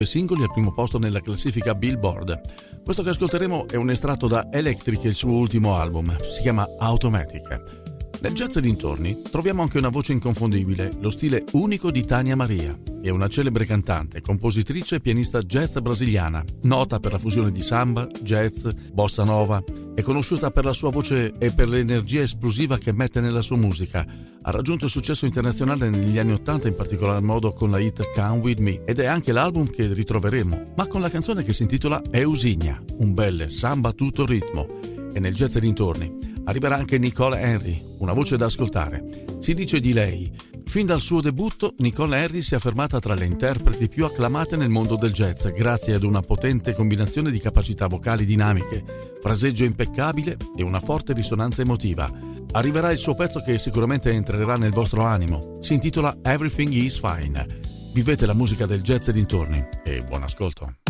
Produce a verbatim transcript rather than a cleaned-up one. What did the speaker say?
singoli al primo posto nella classifica Billboard. Questo che ascolteremo è un estratto da Electric, il suo ultimo album, si chiama Automatic. Nel jazz e dintorni troviamo anche una voce inconfondibile, lo stile unico di Tania Maria. È una celebre cantante, compositrice e pianista jazz brasiliana, nota per la fusione di samba, jazz, bossa nova. È conosciuta per la sua voce e per l'energia esplosiva che mette nella sua musica. Ha raggiunto il successo internazionale negli anni Ottanta, in particolar modo con la hit Come With Me, ed è anche l'album che ritroveremo, ma con la canzone che si intitola Eusignia, un bel samba a tutto ritmo. E nel jazz e dintorni arriverà anche Nicole Henry, una voce da ascoltare. Si dice di lei: fin dal suo debutto, Nicole Henry si è affermata tra le interpreti più acclamate nel mondo del jazz, grazie ad una potente combinazione di capacità vocali dinamiche, fraseggio impeccabile e una forte risonanza emotiva. Arriverà il suo pezzo che sicuramente entrerà nel vostro animo. Si intitola Everything Is Fine. Vivete la musica del jazz e dintorni e buon ascolto.